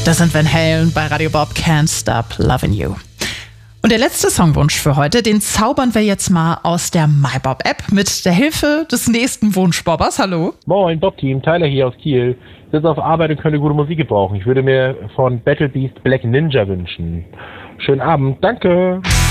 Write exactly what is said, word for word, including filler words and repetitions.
Das sind Van Halen bei Radio Bob, Can't Stop Loving You. Und der letzte Songwunsch für heute, den zaubern wir jetzt mal aus der MyBob-App mit der Hilfe des nächsten Wunschbobbers. Hallo. Moin, Bob-Team, Tyler hier aus Kiel. Ich sitze auf Arbeit und könnte gute Musik gebrauchen. Ich würde mir von Battle Beast Black Ninja wünschen. Schönen Abend, danke.